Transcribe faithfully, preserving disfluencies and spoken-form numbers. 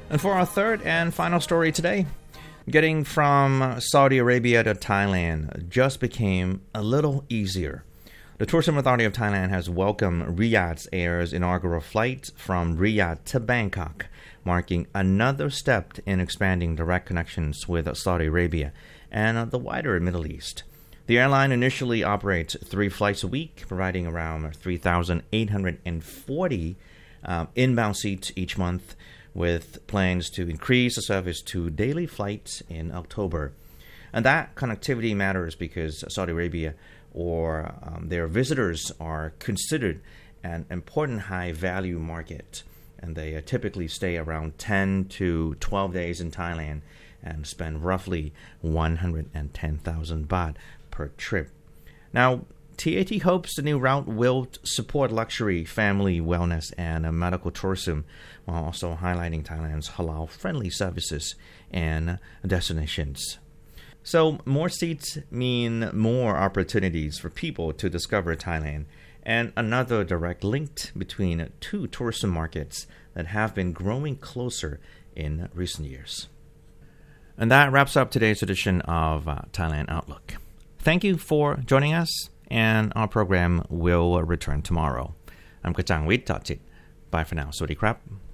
And for our third and final story today, getting from Saudi Arabia to Thailand just became a little easier. The Tourism Authority of Thailand has welcomed Riyadh Air's inaugural flight from Riyadh to Bangkok, marking another step in expanding direct connections with Saudi Arabia and the wider Middle East. The airline initially operates three flights a week, providing around three thousand eight hundred forty uh, inbound seats each month, with plans to increase the service to daily flights in October. And that connectivity matters because Saudi Arabia or um, their visitors are considered an important high-value market, and they uh, typically stay around ten to twelve days in Thailand and spend roughly one hundred ten thousand baht per trip. Now, T A T hopes the new route will support luxury, family, wellness, and uh, medical tourism, while also highlighting Thailand's halal-friendly services and destinations. So, more seats mean more opportunities for people to discover Thailand, and another direct link between two tourism markets that have been growing closer in recent years. And that wraps up today's edition of uh, Thailand Outlook. Thank you for joining us, and our program will return tomorrow. I'm Kachang Wit Tachit. Bye for now. สวัสดีครับ